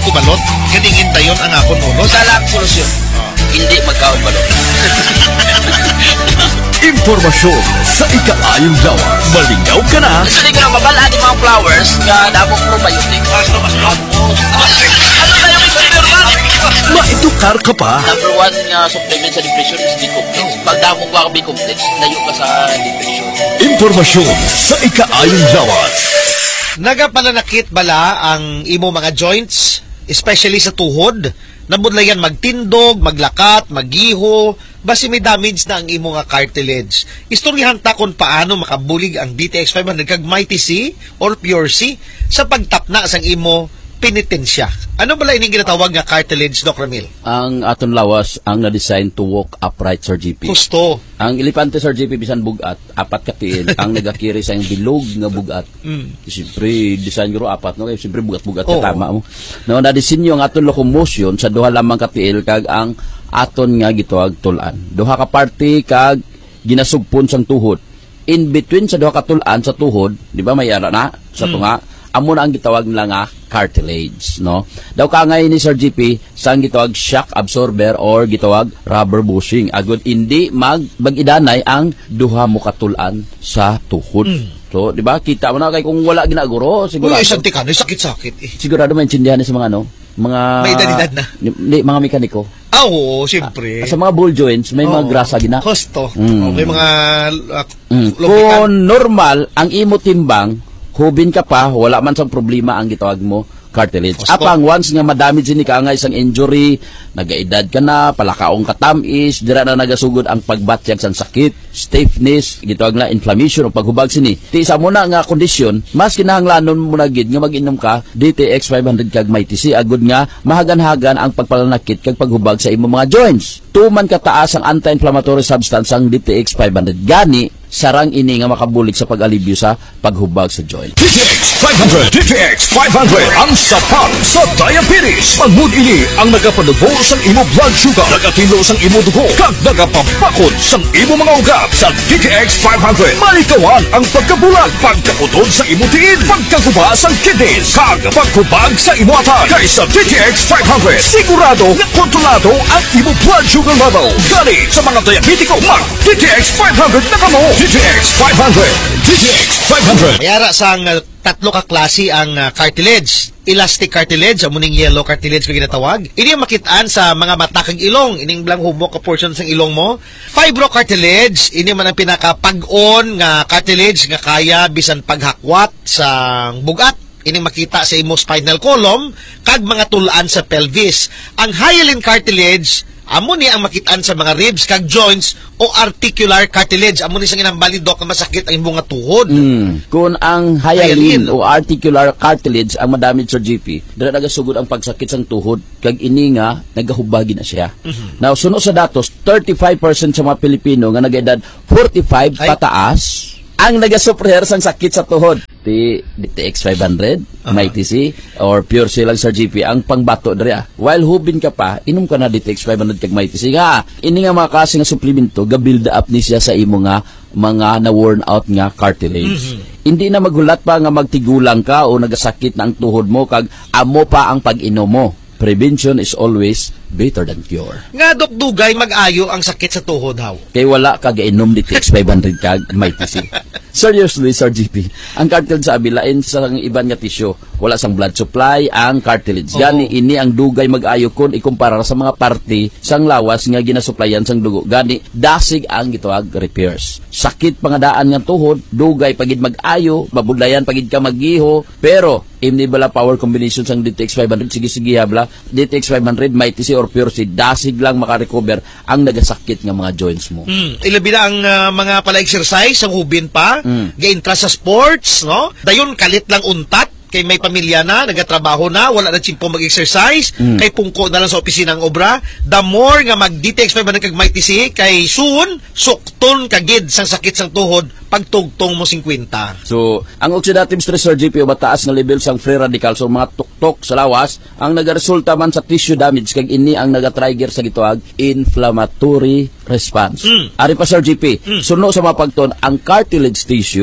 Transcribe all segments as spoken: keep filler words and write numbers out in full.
magkubalot. Ganingin dayon ang akon unos. Salang solusyon. Hindi magkaon-balot. Impormasyon sa ika-ayong lawas. Malinaw ka na. Kasi ko na mabalaan yung mga flowers nga damong probiotic. Ano mas ambos? Ano na yung supplement? Maedukar ka pa. Number one nga supplement sa depression is B-complex. Pag damong ka B-complex, layo ka sa depression. Impormasyon sa ika-ayong lawas. Nagapananakit bala ang imo mga joints, especially sa tuhod. Nabudlayan magtindog, maglakat, magiho, basi may damage na ang imo nga cartilage. Istoryahan ta kung paano makabulig ang D T X five hundred kag Mighty C or Pure C sa pagtapna sang imo penitensya. Ano bala ining ginatawag nga cartilage, Doc Ramil? Ang aton lawas ang na-design to walk upright, Sir G P. Gusto. Ang elepante, Sir G P, bisan bugat, apat katiin ang nagakiri sa yung bilog nga bugat. Mm. Siyempre, design ko apat, no? Siyempre, bugat-bugat Oo. ka tama mo. No, na-design ang aton locomotion sa duha lamang katiil kag ang aton nga gituag tulan. Duha ka party kag ginasugpon sang tuhod. In between sa duha ka tulan sa tuhod, di ba may ara na sa Mm. tunga, amo na ang gitawag nila nga cartilage, no? Daw ka ngayon ni Sir G P sang gitawag shock absorber or gitawag rubber bushing. Agud hindi mag mag-idanay ang duha mo katulan sa tuhod. Mm. So, di ba? Kita mo na kay kung wala ginaguro, sigurado. Uy, isang tikan, sakit-sakit eh. Sigurado maintindihan sa mga ano, mga May edad-edad na. Hindi, mga mekaniko. Ah, oo, siyempre. Sa mga ball joints, may mga Oo. grasa gina. Gusto. Mm. Oh, may mga uh, Mm. lubricant. Kung normal ang imo timbang, hubin ka pa, wala man sang problema ang gitawag mo cartilage. Gusto. Apang once nga madamage ni ka nga isang injury, nagaedad ka na, palakaong katamis, dira na nagasugod ang pagbatyag sang sakit, stiffness, gitawag na inflammation o paghubag sini. Ti isa mo na nga kondisyon, mas kinahanglanon mo na gid nga mag-inom ka D T X five hundred kag Mighty C agud nga mahagan-hagan ang pagpalanakit kag paghubag sa imong mga joints. Tuman kataas ang anti-inflammatory substance ang D T X five hundred gani sarang ini nga makabulig sa pag-alibyo sa paghubag sa joint. D T X five hundred. D T X five hundred ang sapat sa diabetes. Mangmud ini ang nagapanubo sang imo blood sugar, nagatilo sang imo dugo, kag nagapapakod sang imo mga ugat. Sa D T X five hundred, malikawan ang pagkabulag, pagkaputod sa imo tiid, pagkaguba sang kidneys, kag pagkubag sa imo atay. Kay sa D T X five hundred, sigurado nga kontrolado ang imo blood sugar level. Gani sa mga diabetiko, mag D T X five hundred na kamo. D T X five hundred. D T X five hundred. Mayara sang uh, tatlo ka klase ang uh, cartilage. Elastic cartilage, amuning yellow cartilage ko ginatawag. Ini ang makitaan sa mga mata kag ilong, ining blang humok ka portion sang ilong mo. Fibrocartilage, ini man ang pinakapag-on nga cartilage nga kaya bisan paghakwat sa bugat. Ini makita sa imo spinal column kag mga tulaan sa pelvis. Ang hyaline cartilage, amo ni ang makitaan sa mga ribs kag joints o articular cartilage. Amo ni sang inambali dok nga masakit ang imong nga tuhod. Mm. Kung ang Hyaline. hyaline o articular cartilage ang madamage sa G P, dira nagasugod ang pagsakit sang tuhod kag ini nga nagahubagi na siya. Mm-hmm. Now sunod sa datos, thirty-five percent sa mga Pilipino nga nag-edad forty-five Ay. pataas ang nagasuprer sang sakit sa tuhod. Ti D T X five hundred, Uh-huh. Mighty C or Pure C lang sa G P ang pangbato diri. While hubin ka pa, inom ka na D T X five hundred kag Mighty C nga. Ini nga mga klase nga suplemento ga build up ni siya sa imo nga mga na worn out nga cartilage. Mm-hmm. Hindi na magulat pa nga magtigulang ka o nagasakit na ang tuhod mo kag amo pa ang pag-inom mo. Prevention is always better than cure. Nga dok dugay mag-ayo ang sakit sa tuhod haw. Kay wala ka gainom D T X five hundred kag Mighty C. Seriously, Sir G P, ang cartilage sa abilain sa iban nga tissue, wala sang blood supply ang cartilage. Gani Oo. ini ang dugay mag-ayo kon ikumpara sa mga parte sang lawas nga ginasuplayan sang dugo. Gani dasig ang gitawag repairs. Sakit pangadaan nga tuhod, dugay pagid mag-ayo, mabudlayan pagid ka magiho, pero imni bala power combination sang D T X five hundred, sige-sige habla, D T X five hundred, Mighty C or Pure C, dasig lang makarecover ang nagasakit nga mga joints mo. Hmm, ilabi na ang uh, mga pala-exercise, ang hubin pa, Mm. ga-intra sa sports, no? Dayon kalit lang untat, kay may pamilya na, nagatrabaho na, wala na chimpo mag-exercise, Mm. kay pungko na lang sa opisina ng obra. The more nga mag-D T X five hundred kag Mighty C, kay soon, sukton kagid sang sakit sang tuhod, pagtugtong mo fifty. So, ang oxidative stress, Sir G P, o mataas nga level sang free radicals o mga tuktok sa lawas, ang nagaresulta man sa tissue damage kag ini ang nagatrigger sa gituag inflammatory response. Mm. Ari pa, Sir G P, Mm. suno sa mga pagton, ang cartilage tissue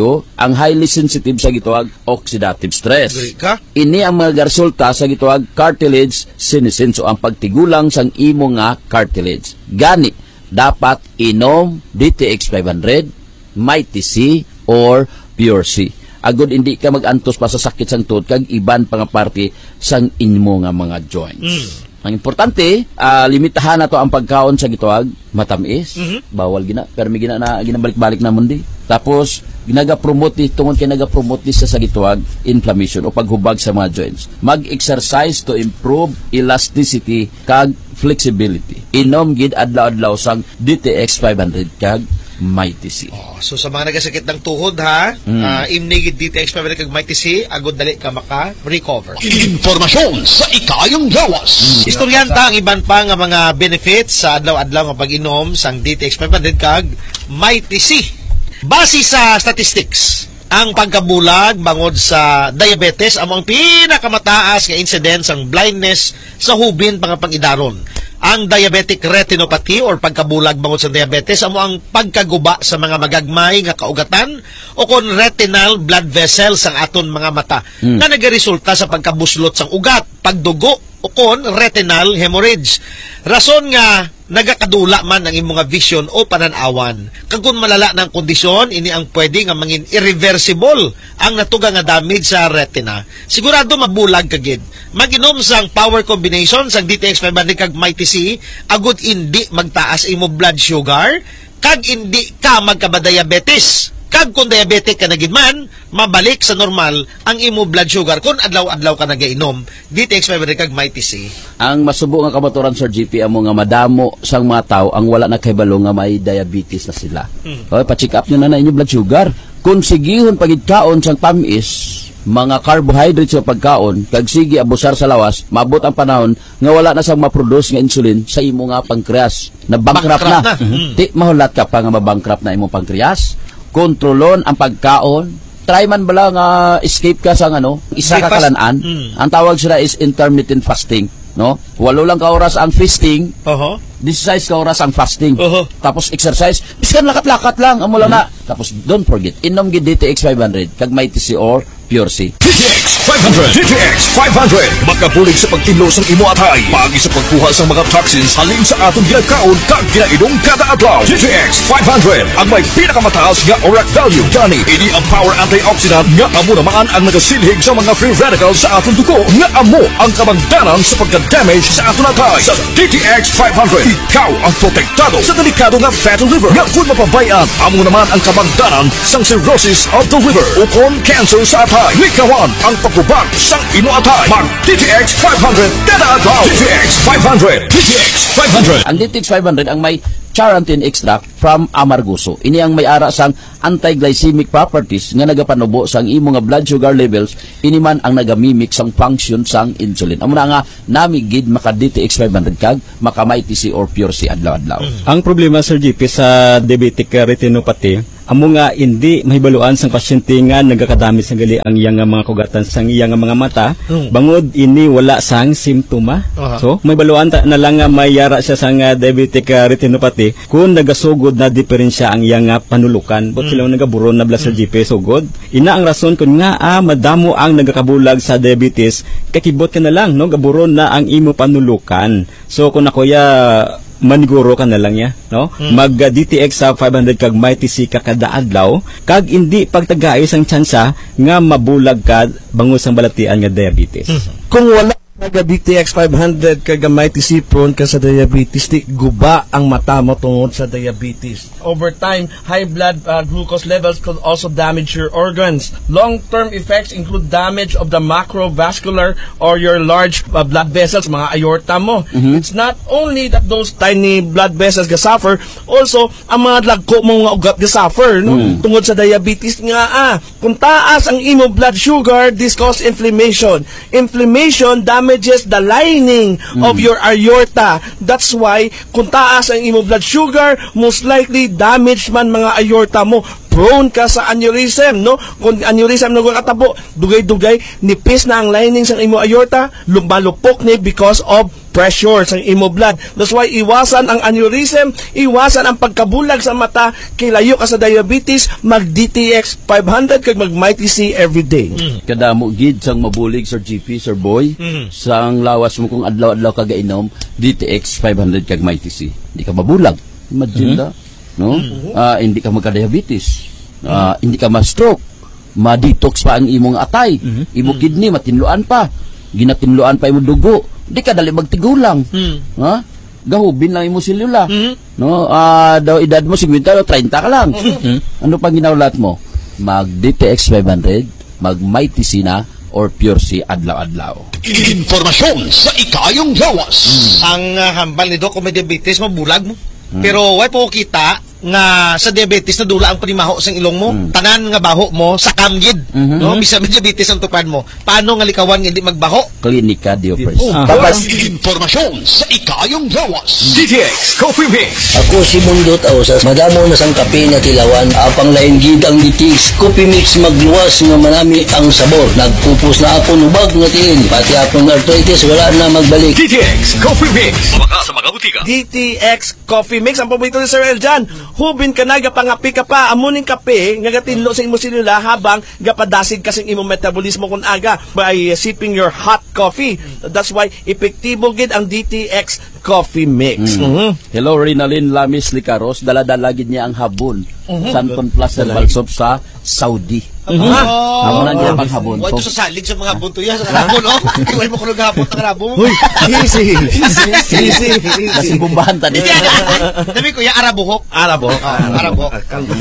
ang highly sensitive sa gituwag oxidative stress. Agree ka? Ini ang mga resulta sa gituwag cartilage senescence o ang pagtigulang sang imo nga cartilage. Gani dapat inom D T X five hundred, Mighty C or Pure C. Agud hindi ka magantos pa sa sakit sang tuhod kag iban pa nga parte sang inmo nga mga joints. Mm. Ang importante, uh, limitahan na to ang pagkaon sa gituwag matamis, Mhm. bawal gina, pero may gina na ginabalik-balik namon di. Tapos ginaga-promote ni tungod kay naga-promote ni sa sa gituwag inflammation o paghubag sa mga joints. Mag-exercise to improve elasticity kag flexibility. Inom gid adlaw-adlaw sang D T X five hundred kag Mighty C. Oh, so sa mga nagasakit ng tuhod ha, Mm. uh, imnigid D T X five hundred kag Mighty C, agud dali ka maka-recover. Informasyon sa ikayang gawas. Istoryanta ang iban pa nga mga benefits sa adlaw-adlaw nga pag-inom sang D T X five hundred kag Mighty C. Base sa statistics, ang pagkabulag bangod sa diabetes amo ang pinakamataas nga incidence ang blindness sa hubin pangapangidaron. Ang diabetic retinopathy or pagkabulag bangod sa diabetes amo ang pagkaguba sa mga magagmay nga kaugatan o kon retinal blood vessels ang aton mga mata Hmm. na nagaresulta sa pagkabuslot sang ugat, pagdugo o kon retinal hemorrhage. Rason nga nagakadula man ang imong vision o pananawan. Kag kun malala ng kondisyon, ini ang pwede nga mangin irreversible ang natuga nga damage sa retina. Sigurado mabulag kagid. Maginom sang power combination sang D T X five hundred kag Mighty C, agud indi magtaas imo blood sugar, kag indi ka magkabadiabetes. Kag kung diabetic ka na gid man, mabalik sa normal ang imo blood sugar kung adlaw-adlaw ka nagainom D T X five hundred kag Mighty C. Ang masubo nga kamaturan Sir G P amo nga madamo sang mga tao ang wala na kahibalo nga may diabetes na sila. Hmm. Okay, pa-check up nyo na na inyong blood sugar. Kung sigihon pagidkaon sang tamis, mga carbohydrates sa pagkaon, kag sige abusar sa lawas, mabot ang panahon nga wala na sang ma-produce nga insulin sa imo nga pancreas. Na bankrupt Bankrupt na. na. Mhm. Di mahulat ka pa nga mabankrupt na imong pancreas. Kontrolon ang pagkaon. Try man bala nga escape ka sa ano, isa ka Breakfast. kalanaan. Mm. Ang tawag sila is intermittent fasting, no? Walo lang ka oras ang feasting, Oho. sixteen ka oras ang fasting. Oho. Tapos exercise, biskan lakat-lakat lang, amo lang na. Tapos don't forget, inom gid D T X five hundred kag Mighty C or Pure C. D T X five hundred. D T X five hundred. Makabulig sa pagtinlo sang imo atay. Pagi sa pagkuha sa mga toxins halin sa atong ginagkaon kag ginainom kada adlaw. D T X five hundred ang may pinakamataas nga ORAC value. Gani ini ang power antioxidant nga amo naman ang nagasilhig sa mga free radicals sa atong dugo nga amo ang kabangdanan sa pagka-damage sa atong atay. Sa D T X five hundred, ikaw ang protektado sa delikado nga fatty liver. Nga kung mapabayan, amo naman ang kabangdanan sang cirrhosis of the liver o kon cancer sa atay. Likawan ang pagubag sang imo atay. Mag D T X five hundred kada adlaw. D T X five hundred. D T X five hundred. Ang D T X five hundred ang may charantin extract from amarguso. Ini ang may ara sang anti-glycemic properties nga nagapanubo sang imo nga blood sugar levels, ini man ang nagamimik sang function sang insulin. Amo na nga nami gid maka D T X five hundred kag maka Mighty C or Pure C adlaw-adlaw. Ang problema Sir G P sa diabetic retinopathy, amo nga hindi mahibaluan sang pasyente nga nagakadami sang gali ang iyang nga mga kugatan sang iyang nga mga mata, Hmm. bangod ini wala sang simptoma. Aha. So mahibaluan ta na lang nga may yara siya sang uh, diabetic uh, retinopathy kung nagasugod na diferensya ang iyang nga panulukan. But sila nagaburon na bla Sir G P sugod. Ina ang rason kun nga ah, madamo ang nagakabulag sa diabetes, kakibot ka na lang no gaburon na ang imo panulukan. So kung ako ya maniguro ka na lang ya, no? Mag uh, D T X sa five hundred kag Mighty C ka kada adlaw, kag hindi pagtagais ang tsansa nga mabulag ka bangos ang balatian nga diabetes. Kung wala naga D T X five hundred kag Mighty C, prone ka sa diabetes, di guba ang mata mo tungod sa diabetes. Over time, high blood uh, glucose levels could also damage your organs. Long-term effects include damage of the macrovascular or your large uh, blood vessels, mga aorta mo. It's not only that those tiny blood vessels ga suffer, also ang mga lagko mo nga ugat ga suffer, no? Tungod sa diabetes nga ah. Kung taas ang imo blood sugar, this cause inflammation. Inflammation damages the lining of your aorta. That's why kung taas ang imo blood sugar, most likely damage man mga aorta mo, prone ka sa aneurysm, no? Kung aneurysm na katabo, dugay-dugay, nipis na ang lining sa imo aorta, lumalupok ni because of pressure sa imo blood. That's why iwasan ang aneurysm, iwasan ang pagkabulag sa mata, kilayo ka sa diabetes, mag D T X five hundred kag mag Mighty C every day. Mm. Kadamo gid sang mabulig Sir G P, Sir Boy, Mm. sang lawas mo kung adlaw-adlaw ka gainom D T X five hundred kag Mighty C. Hindi ka mabulag. Imagine da, no? Ah, hindi ka magka-diabetes. Ah, hindi ka ma-stroke. Ma-detox pa ang imong atay. Imo kidney matinluan pa. Ginatinluan pa imong dugo. Di ka dali magtigulang. Ha? Gahubin lang imo selula. No, ah daw edad mo fifty o thirty ka lang. Ano pang ginawlat mo? Mag D T X five hundred, mag Mighty C na or Pure C adlaw-adlaw. Informasyon sa ikayong lawas. Ang uh, hambal ni Doc kung may diabetes, mabulag mo. Pero why po kita nga sa diabetes na dula ang panimaho sa ilong mo, tanan nga baho mo sa kamgid, no? Bisa may diabetes ang tupad mo. Paano nga likawan nga hindi magbaho? Klinika Diopers. Oh, Tapos informasyon sa ikayong lawas. D T X Coffee Mix. Ako si Bundot Ausas, madamo na sang kape nga tilawan, apang lain gid ang D T X Coffee Mix magluwas nga manami ang sabor. Nagpupus na apon ubag nga tiin, pati apon arthritis wala na magbalik. D T X Coffee Mix. Mabaka sa mga butika. D T X Coffee Mix ang paborito ni Sir Eljan. Hubin ka na gapangapi ka pa amuning kape nga gatinlo sa imo selula habang gapadasig kasing imo metabolismo kun aga by uh, sipping your hot coffee. That's why epektibo gid ang D T X Coffee Mix. Mhm. Hello, Rinalyn Lamis Licaros. Dala-dala gid niya ang habon. Santon Plus Herbal Soap sa Saudi. Amo na niya pang habon. Why to sa salig sa mga bunto yan sa karabon, no? Iway mo kung nagahapon ng karabon. Uy, easy. Easy. Easy. Kasi bumbahan ta dito. Dami ko, ya arabuhok. Arabo. Ah, arabok.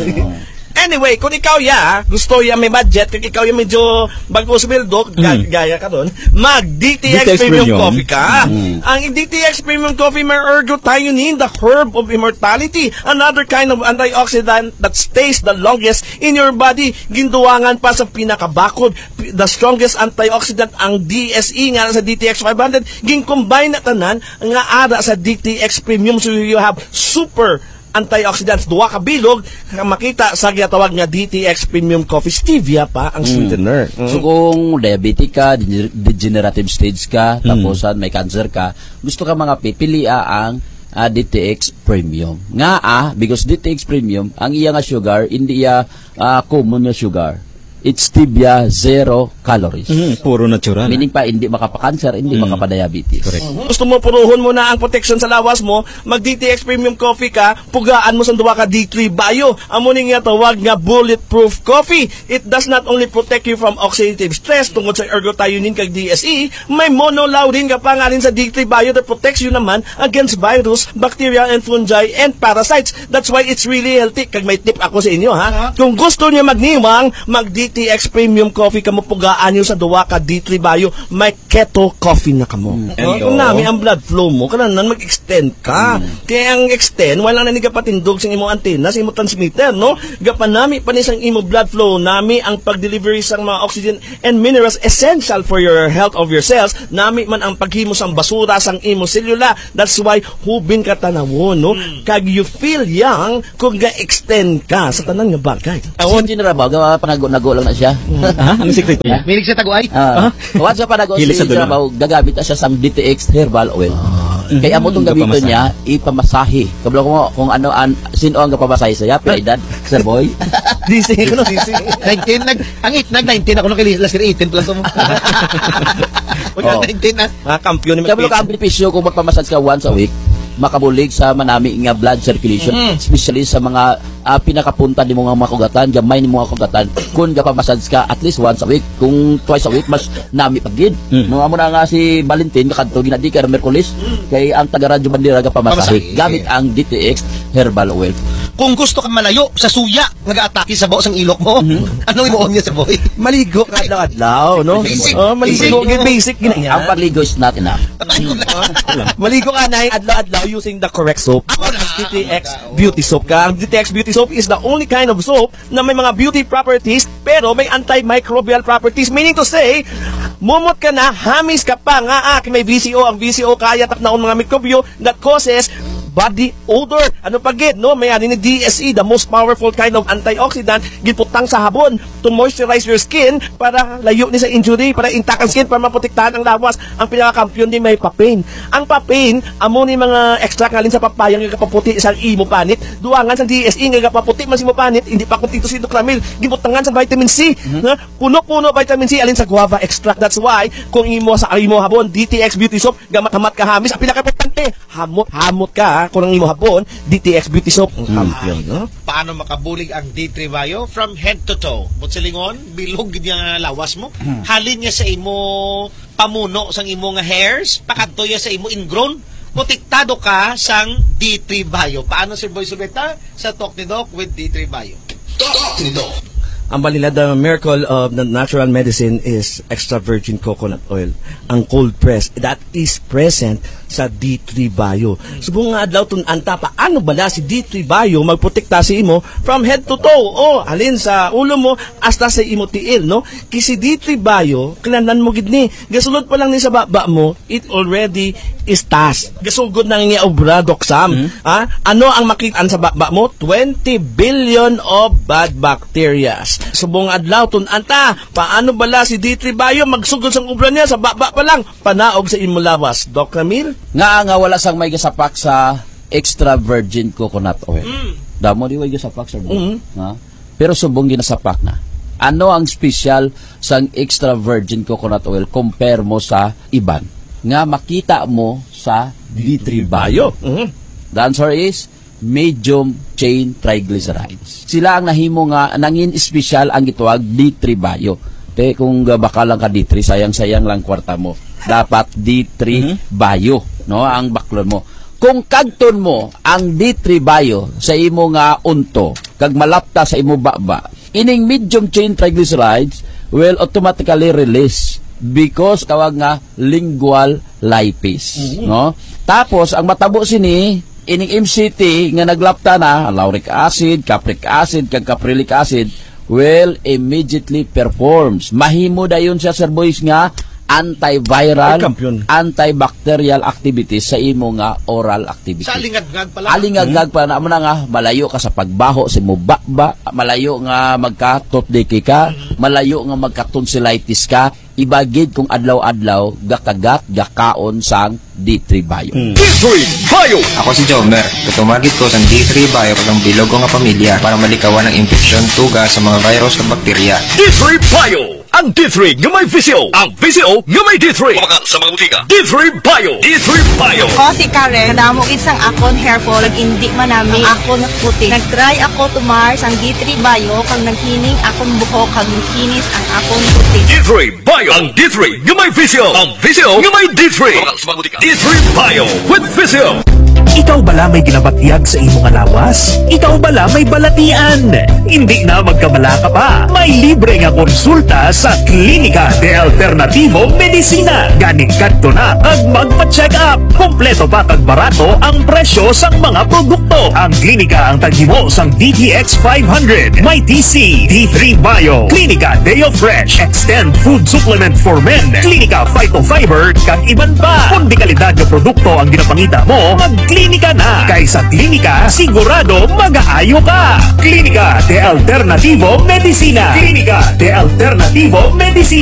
Anyway, kung ikaw ya, gusto ya may budget, kung ikaw ya medyo bago sweldo, ga- gaya ka doon, mag D T X, D T X Premium, Premium. Coffee ka. Ang D T X Premium Coffee may ergothioneine, the herb of immortality, another kind of antioxidant that stays the longest in your body. Ginduwangan pa sa pinakabakod, the strongest antioxidant ang D S E nga sa D T X five hundred, gin-combine na tanan nga ara sa D T X Premium, so you have super antioxidants, duwa ka bilog nga makita sa gitawag nga D T X Premium Coffee. Stevia pa ang sweetener. So kung diabetic ka, degener- degenerative stage ka, tapos may cancer ka, gusto ka mga pipilia ang uh, D T X Premium. Nga ah, because D T X Premium, ang iya nga sugar, hindi iya uh, common nga sugar. It's stevia, zero calories. Mhm, puro natural. Meaning pa, hindi makapa-cancer, hindi makapa-diabetes. Correct. Gusto mo puruhon mo na ang protection sa lawas mo, mag D T X Premium Coffee ka, pugaan mo sa duwa ka D three Bio. Amo ning nga tawag nga bulletproof coffee. It does not only protect you from oxidative stress tungod sa ergothioneine kag D S E, may monolaurin ka pa nga rin sa D three Bio that protects you naman against virus, bacteria and fungi and parasites. That's why it's really healthy. Kag may tip ako sa inyo ha. Kung gusto niyo magniwang, mag D T X Premium Coffee kamo, pugaan niyo sa duwa ka D three Bio, may keto coffee na kamo. Oh, kung nami ang blood flow mo, kananan mag-extend ka. Kaya ang extend, wala na ni gapatindog sa imong antena, sa imong transmitter, no? Gapanami pa ni sang imong blood flow, nami ang pag-delivery sang mga oxygen and minerals essential for your health of your cells, nami man ang paghimo sang basura sang imong selula. That's why hubin ka tanawon, no? Kag you feel young kung ga-extend ka sa tanan nga bagay. Awon din na ba, gawa panago-nago lang na siya. Ah, ano secret niya? Milig sa taguay. Ah, uh, sa panago si Hilig sa dulo. Trabaho, gagamit na siya sang D T X herbal oil. Kaya amo tong Mm, gamiton kapamasahe. niya, ipamasahe. Kablo ko kung ano an sino ang kapamasahe sa ya, edad, Sir Boy. D C, ano D C? nineteen, nag, ang it, nag nineteen ako nung kailis, last year eighteen plus mo. Oh. nineteen na. Mga kampiyon ni Kablo ka ang benepisyo kung magpamassage ka once a week, makabulig sa manami nga blood circulation, especially sa mga uh, pinakapunta ni mga makugatan, gamay ni mga kugatan. Kung gapamassage ka at least once a week, kung twice a week, mas nami pagid. Mm. Mga mo na nga si Valentin, nakadto ginadi ka Merkulis, kay ang taga-radyo bandira gapamasahe, Pamasahe. gamit ang D T X herbal oil. Kung gusto ka malayo sa suya, nag-aatake sa baos ang ilok mo, anong imuon niya sa boy? Maligo ka adlaw, no? Basic. Oh, maligo, Basic. basic, basic Ang ginaya. pagligo is not enough. Maligo ka na adlaw-adlaw using the correct soap. Ako na. D T X Beauty Soap ka. Ang D T X Beauty Soap is the only kind of soap na may mga beauty properties pero may antimicrobial properties. Meaning to say, mumot ka na, hamis ka pa nga, ah, may V C O. Ang V C O kaya taknaon mga mikrobyo that causes body odor. Ano pa gid, no? May ani ni D S E, the most powerful kind of antioxidant giputang sa habon to moisturize your skin para layo ni sa injury, para intact ang skin, para maprotektahan ang lawas. Ang pinaka-kampiyon din may papain. Ang papain, amo ni mga extract ngalin sa papaya nga kapaputi sa imo panit. Duangan sa D S E nga kapaputi man si mo panit, hindi pa kuntito si Doclamil, gibutangan sa vitamin C. Mm-hmm. Na puno-puno vitamin C alin sa guava extract. That's why kung imo sa imo habon D T X Beauty Soap gamat-hamat ka hamis, ang pinaka-importante, hamot hamot ka kung ang imo habon D T X Beauty Soap. Ay, no? Paano makabulig ang D three Bio from head to toe? Butsilingon, bilog gid nga lawas mo. Halin niya sa imo pamuno sang imo nga hairs, pakadto ya sa imo ingrown. Protektado ka sang D three Bio. Paano si Boy Suleta sa Talk ni Doc with D three Bio? Talk ni Doc. Ang balila, the miracle of the natural medicine is extra virgin coconut oil. Ang cold press, that is present sa D three Bio. Subong nga adlaw tun anta, paano bala si D three Bio magprotekta si imo from head to toe? O, alin sa ulo mo hasta sa imo tiil, no? Kasi D three Bio, kinanan mo gid ni. Gasulod pa lang ni sa baba mo, it already is task. Gasugod na nga obra, Doc Sam. Hmm? Ha? Ano ang makitaan sa baba mo? twenty billion of bad bacteria. Subong adlaw tun anta, paano bala si D three Bio magsugod sang obra niya sa baba pa lang, panaog sa imo lawas, Doc Ramil? Nga nga wala sang may gasapak sa extra virgin coconut oil. Mm. Damo di way gasapak sir. Mm. Ha? Pero subong ginasapak na. Ano ang special sang extra virgin coconut oil compare mo sa iban? Nga makita mo sa D three Bio. Mm. The answer is medium chain triglycerides. Sila ang nahimo nga nangin special ang gituwag D three Bio. Te kung baka lang ka D three, sayang-sayang lang kwarta mo. Dapat D three mm-hmm. Bio, no, ang baklon mo. Kung kagton mo ang D three Bio sa imo nga unto, kag malapta sa imo baba, ining medium chain triglycerides will automatically release because tawag nga lingual lipase, mm-hmm. no? Tapos ang matabo sini ining M C T nga naglapta na lauric acid, capric acid, kag caprylic acid will immediately performs. Mahimo dayon siya sir boys nga antiviral, antibacterial activities sa imo nga oral activity. Sa alingagag pala. Alingagag pa na mo na nga malayo ka sa pagbaho sa imo bakba, malayo nga magka-toothpick ka, malayo nga magka-tonsillitis ka, ibagid kung adlaw-adlaw gakagat gakaon sang D three Bio. D three Bio. Ako si Jomer. Tutumagit ko sa D three Bio kag ang bilog ko nga pamilya para malikawan ang infeksyon, tuga sa mga virus ug bakterya. D three Bio. Ang D three nga may V C O. Ang V C O nga may D three. Kumakan sa mga butika. D three Bio. D three Bio. O si Karen, nadamo isang akon hair fall, hindi man namin ako naputi. Nag-try ako tumars ang D three Bio kag naghining akong buhok kag kinis ang akong puti. D three Bio. Ang D three nga may V C O. Ang V C O nga may D three. Kumakan sa mga butika. D three Bio with V C O. Ikaw bala may ginabatyag sa imong lawas? Ikaw bala may balatian? Hindi na magkamala ka pa. May libre nga konsulta sa Klinika de Alternativo Medicina. Ganing kadto na kag magpa-check up. Kompleto pa kag barato ang presyo sang mga produkto. Ang klinika ang taghimo sang D T X five hundred, may T C, D three Bio, Klinika Deo Fresh, Extend Food Supplement for Men, Klinika Phytofiber, kag iban pa. Kung di kalidad nga produkto ang ginapangita mo, mag-klinika na. Kay sa klinika, sigurado mag-aayo ka. Klinika de Alternativo Medicina. Klinika de Alternativo Medicina.